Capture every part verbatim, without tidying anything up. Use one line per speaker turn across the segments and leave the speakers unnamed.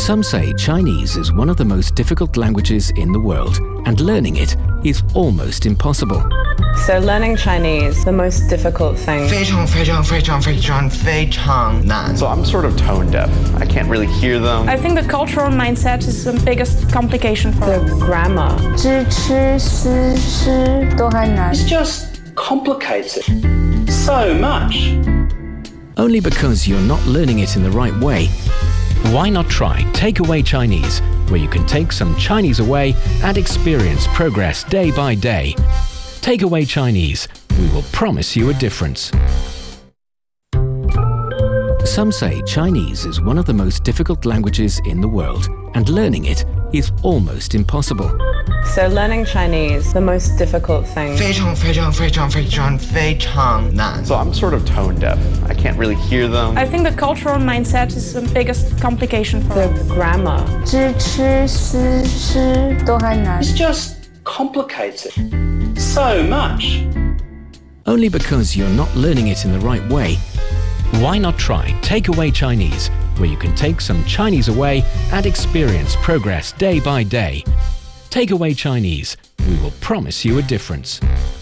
Some say Chinese is one of the most difficult languages in the world, and learning it is almost impossible.
So learning Chinese, the most difficult thing.
非常非常非常非常非常难.
So I'm sort of tone deaf. I can't really hear them.
I think the cultural mindset is the biggest complication for
The
us.
grammar.
知吃思诗都很难。
It's just complicated so much.
Only because you're not learning it in the right way. Why not try Takeaway Chinese, where you can take some Chinese away and experience progress day by day. Takeaway Chinese, we will promise you a difference. Some say Chinese is one of the most difficult languages in the world, and learning it is almost impossible.
So learning Chinese, the most difficult thing.
非常非常非常非常非常难.
So I'm sort of tone deaf. I can't really hear them.
I think the cultural mindset is the biggest complication for
The
us.
grammar.
知吃思诗都很难。
It's just complicated so much.
Only because you're not learning it in the right way. Why not try Takeaway Chinese, where you can take some Chinese away and experience progress day by day. Takeaway Chinese, we will promise you a difference.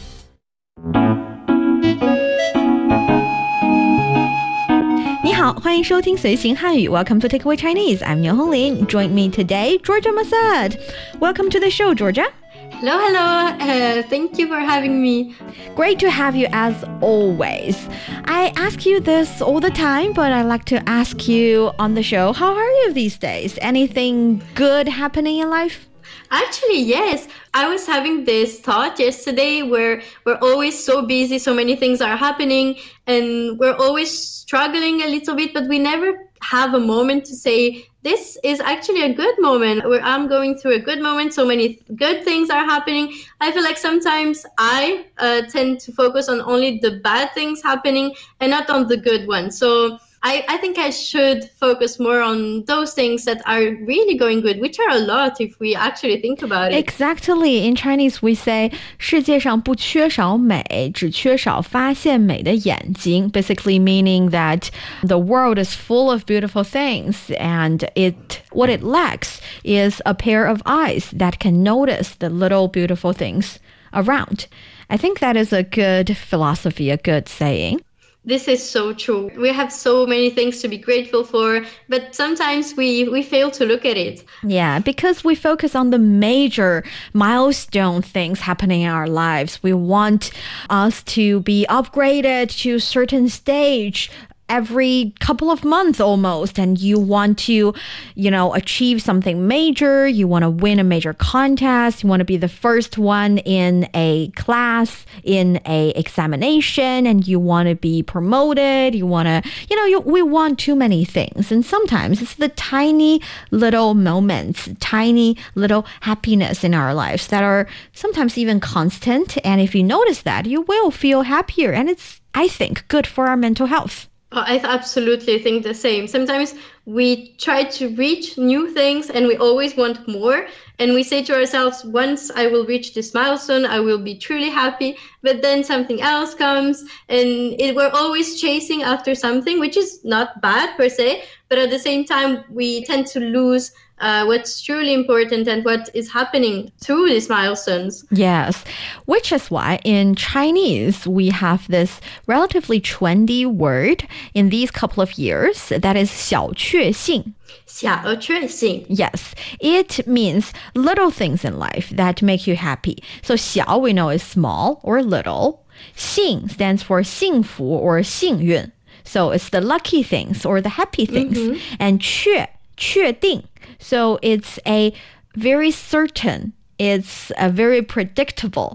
你好，欢迎收听随行汉语 Welcome to Takeaway Chinese. I'm Niu Honglin. Join me today, Georgia Masad. Welcome to the show, Georgia.
Hello, hello. Uh, thank you for having me.
Great to have you as always. I ask you this all the time, but I like to ask you on the show, how are you these days? Anything good happening in life?
Actually, yes. I was having this thought yesterday where we're always so busy, so many things are happening, and we're always struggling a little bit, but we never have a moment to say, this is actually a good moment, where I'm going through a good moment, so many good things are happening. I feel like sometimes I uh, tend to focus on only the bad things happening and not on the good ones. So I, I think I should focus more on those things that are really going good, which are a lot if we actually think about it.
Exactly. In Chinese, we say 世界上不缺少美，只缺少发现美的眼睛. Basically meaning that the world is full of beautiful things, and it what it lacks is a pair of eyes that can notice the little beautiful things around. I think that is a good philosophy, a good saying.
This is so true. We have so many things to be grateful for, but sometimes we, we fail to look at it.
Yeah, because we focus on the major milestone things happening in our lives. We want us to be upgraded to a certain stage every couple of months almost, and you want to, you know, achieve something major. You want to win a major contest. You want to be the first one in a class, in a examination, and you want to be promoted. You want to, you know, you, we want too many things. And sometimes it's the tiny little moments, tiny little happiness in our lives that are sometimes even constant. And if you notice that, you will feel happier. And it's, I think, good for our mental health.
I absolutely think the same. Sometimes we try to reach new things and we always want more. And we say to ourselves, once I will reach this milestone, I will be truly happy. But then something else comes, and it, we're always chasing after something, which is not bad per se. But at the same time, we tend to lose uh, what's truly important and what is happening through these milestones.
Yes, which is why in Chinese, we have this relatively trendy word in these couple of years that is 小确幸.
小确幸.
Yes, it means little things in life that make you happy. So 小 we know is small or little. 幸 stands for 幸福 or 幸运. So it's the lucky things or the happy things. Mm-hmm. And 确, 确定. So it's a very certain, it's a very predictable,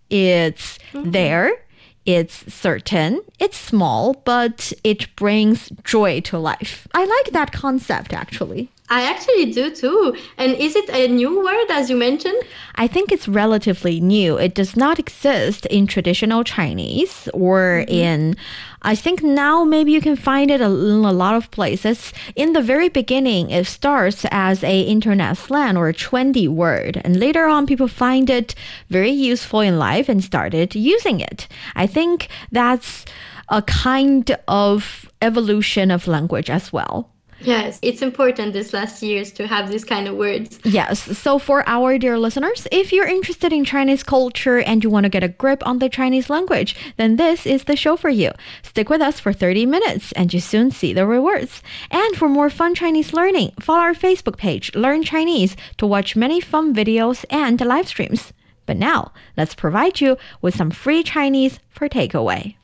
it's mm-hmm. there, it's certain, it's small, but it brings joy to life. I like that concept, actually.
I actually do too. And is it a new word, as you mentioned?
I think it's relatively new. It does not exist in traditional Chinese or mm-hmm. in, I think now maybe you can find it in a lot of places. In the very beginning, it starts as a internet slang or a trendy word. And later on, people find it very useful in life and started using it. I think that's a kind of evolution of language as well.
Yes, it's important this last years to have these kind of words.
Yes, so for our dear listeners, if you're interested in Chinese culture and you want to get a grip on the Chinese language, then this is the show for you. Stick with us for thirty minutes and you soon see the rewards. And for more fun Chinese learning, follow our Facebook page, Learn Chinese, to watch many fun videos and live streams. But now, let's provide you with some free Chinese for takeaway.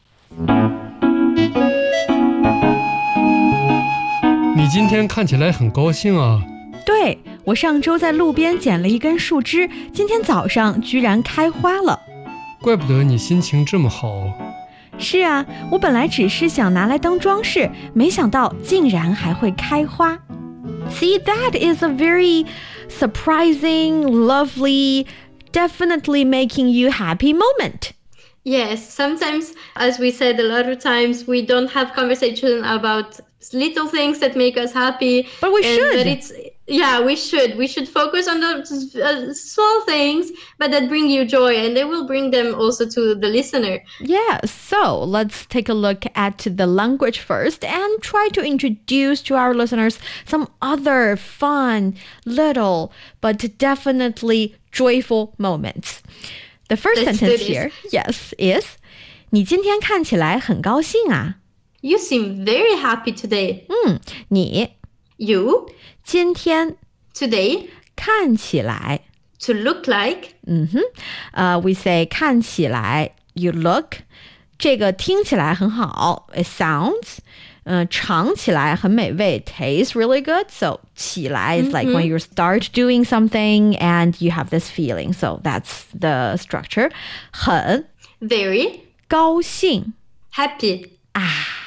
你今天看起来很高兴啊。
对，我上周在路边捡了一根树枝，今天早上居然开花了。
怪不得你心情这么好。
是啊，我本来只是想拿来当装饰，没想到竟然还会开花。See, that is a very surprising, lovely, definitely making you happy moment.
Yes, sometimes, as we said a lot of times, we don't have conversation about little things that make us happy.
But we
and,
should.
But it's, yeah, we should. We should focus on the uh, small things, but that bring you joy, and they will bring them also to the listener.
Yeah, so let's take a look at the language first and try to introduce to our listeners some other fun, little, but definitely joyful moments. The first
Let's
sentence here, yes, is 你今天看起来很高兴啊。
You seem very happy today.
嗯，你
You
今天
today
看起来
to look like.
嗯哼，呃、uh, we say 看起来 you look 这个听起来很好 it sounds 嗯、uh, 尝起来很美味 tastes really good so 起来 is like when you start doing something and you have this feeling so that's the structure 很
very
高兴
happy
啊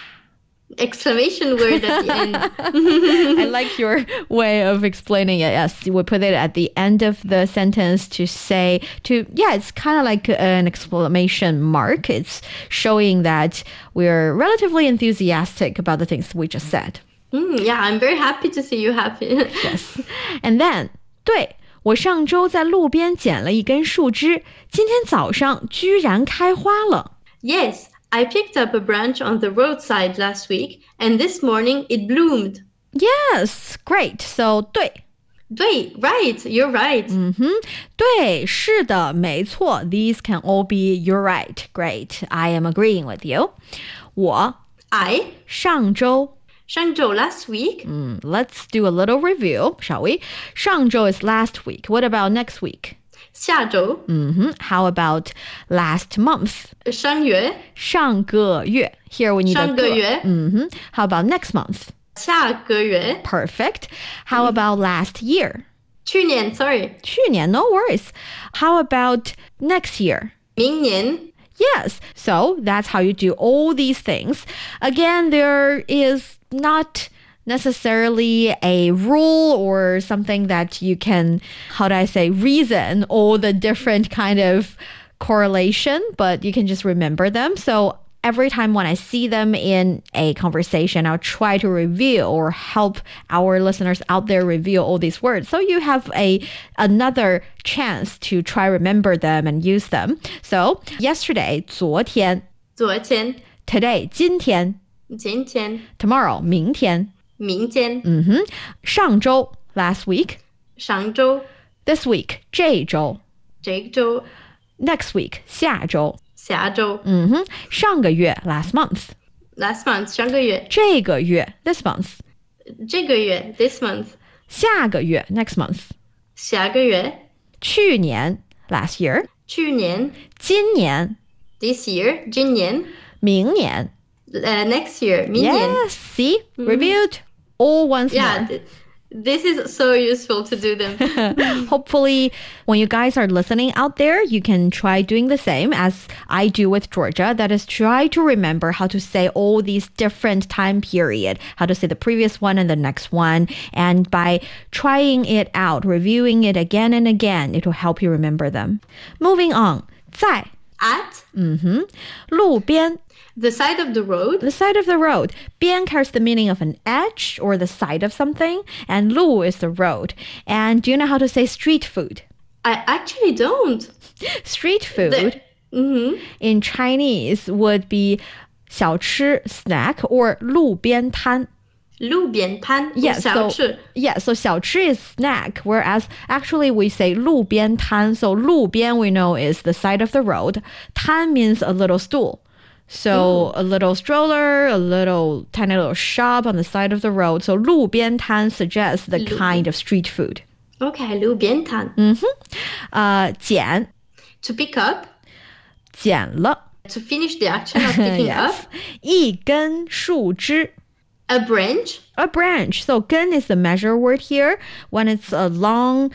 exclamation word at the end.
I like your way of explaining it. Yes, we put it at the end of the sentence to say, to yeah, it's kind of like an exclamation mark. It's showing that we're relatively enthusiastic about the things we just said.
Mm, yeah, I'm very happy to see you happy.
Yes. And then, 对，我上周在路边捡了一根树枝，今天早上居然开花了。
Yes, I picked up a branch on the roadside last week, and this morning it bloomed.
Yes, great. So, 对。
对 right, you're right.
嗯哼，对，是的，没错。These can all be you're right. Great. I am agreeing with you. 我
I
上周
上周 last week.
嗯 Let's do a little review, shall we? 上周 is last week. What about next week?
下周
嗯哼 How about last month?
上月
上个月 Here we need
上个月
a 嗯哼 How about next month?
下个月
Perfect. How about last year?
去年 sorry
去年 No worries. How about next year?
明年
Yes, so that's how you do all these things. Again, there is not necessarily a rule or something that you can, how do I say, reason all the different kind of correlation, but you can just remember them. So every time when I see them in a conversation, I'll try to review or help our listeners out there review all these words. So you have a another chance to try remember them and use them. So yesterday, 昨天
昨天
today, 今天
今天
tomorrow, 明天
明天
嗯哼，上周 last week,
上周
this week 这周
这周
next week 下周
下周
嗯哼，上个月 last month,
last month 上个月
这个月 this month,
这个月 this month
下个月 next month,
下个月
去年 last year,
去年
今年
this year 今年
明年
uh, next year 明年
Yes, see, reviewed all once
yeah
more.
th- this is so useful to do them.
Hopefully, when you guys are listening out there, you can try doing the same as I do with Georgia. That is, try to remember how to say all these different time period, how to say the previous one and the next one. And by trying it out, reviewing it again and again, it will help you remember them. Moving on, 在
At
嗯哼，路边
the side of the road,
the side of the road. 边 carries the meaning of an edge or the side of something, and 路 is the road. And do you know how to say street food?
I actually don't.
Street food
The- Mhm.
in Chinese would be 小吃 snack or 路边摊.
路边摊
Yes,
小
so
吃
yeah, so 小吃 is snack, whereas actually we say 路边摊. So 路边 we know is the side of the road. 摊 means a little stool. So a little stroller, a little tiny little shop on the side of the road. So 路边摊 suggests the kind of street food.
OK 路边摊
Uh, 捡
to pick up
捡了
to finish the action of picking
Yes.
up
一根树枝
a branch
A branch. So 根 is the measure word here. When it's a long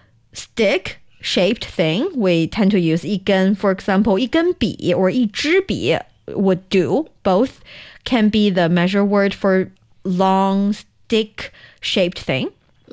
stick shaped thing, we tend to use 一根. For example, 一根笔 or 一支笔 would do. Both can be the measure word for long stick shaped thing.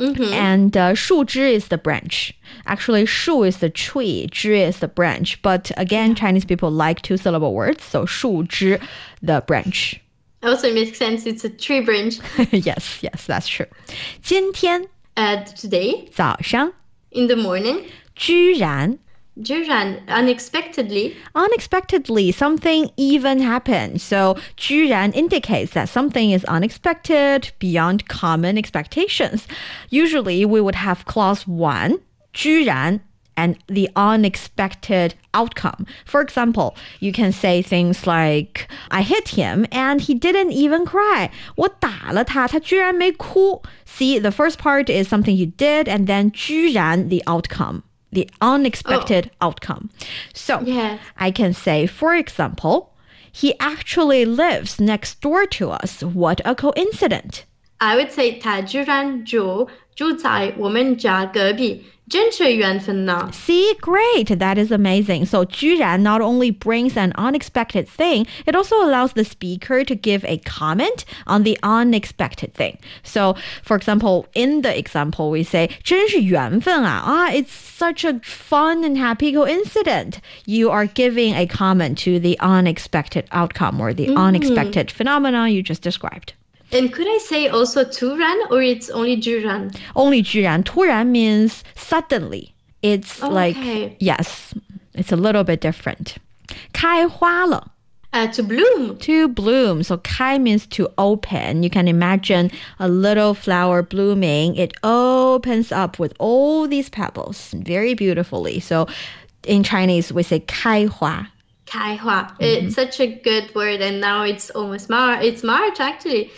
And uh, 树枝 is the branch. Actually, 树 is the tree, 枝 is the branch. But again, Chinese people like two syllable words. So 树枝, the branch.
also makes sense, it's a tree branch.
Yes, yes, that's true. 今天
uh, today
早上
in the morning
居然
居然 unexpectedly
unexpectedly something even happened. So 居然 indicates that something is unexpected, beyond common expectations. Usually we would have clause one, 居然 and the unexpected outcome. For example, you can say things like, I hit him and he didn't even cry. 我打了他，他居然没哭. See, the first part is something you did, and then 居然 the outcome, the unexpected outcome. So
Yes.
I can say, for example, he actually lives next door to us. What a coincidence.
I would say 他居然就住在我们家隔壁，真是缘分呢。
See, great. That is amazing. So 居然 not only brings an unexpected thing, it also allows the speaker to give a comment on the unexpected thing. So, for example, in the example, we say 真是缘分啊. Ah, it's such a fun and happy coincidence. You are giving a comment to the unexpected outcome or the unexpected phenomenon you just described.
And could I say also 突然 or it's only 居然
Only 居然, 突然 means suddenly. It's like,
Okay.
yes, it's a little bit different. 开花了
uh, to bloom
to bloom. So 开 means to open. You can imagine a little flower blooming. It opens up with all these petals very beautifully. So in Chinese, we say 开花.
开花 It's such a good word, and now it's almost Mar it's March actually,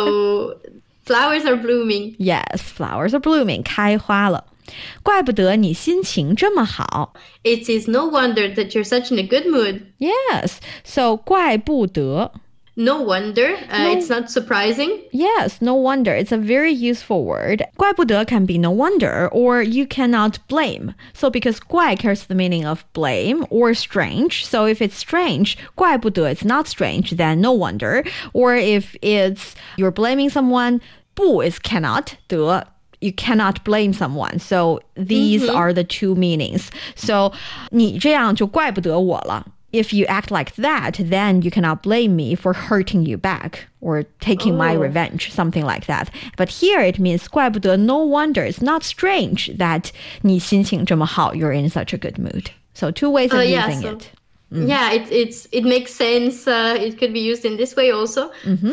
so flowers are blooming.
Yes, flowers are blooming. 开花了。怪不得你心情这么好。
It is no wonder that you're such in a good mood.
Yes, so 怪不得
No wonder, uh,
No.
it's not surprising.
Yes, no wonder. It's a very useful word. 怪不得 can be no wonder, or you cannot blame. So because 怪 carries the meaning of blame or strange. So if it's strange, 怪不得 it's not strange, then no wonder. Or if it's you're blaming someone, 不 is cannot, 得 you cannot blame someone. So these are the two meanings. So 你这样就怪不得我了。If you act like that, then you cannot blame me for hurting you back or taking my
Oh.
revenge, something like that. But here it means 怪不得, no wonder. It's not strange that 你心情这么好, you're in such a good mood. So two ways of
Uh, yeah,
using
so-
it.
Yeah, it, it's it makes sense. Uh, it could be used in this way also.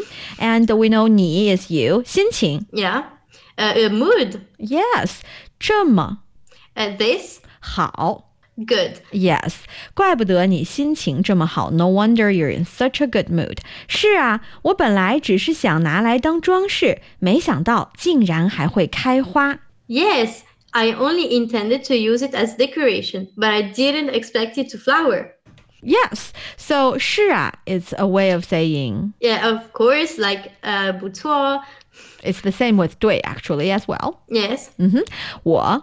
And we know 你 is you, 心情.
Yeah, uh, a mood.
Yes, 这么
Uh, this
好.
good.
Yes, 怪不得你心情这么好. No wonder you're in such a good mood. 是啊，我本来只是想拿来当装饰，没想到竟然还会开花。
Yes, I only intended to use it as decoration, but I didn't expect it to flower.
Yes, so 是啊 is a way of saying
Yeah, of course, like uh, 不错.
it's the same with 对 actually as well.
Yes,
我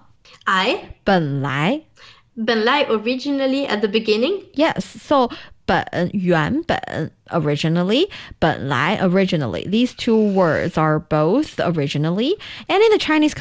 I
本来
本来 originally at the beginning.
yes, so 本原本 originally 本来 originally. These two words are both originally, and in the Chinese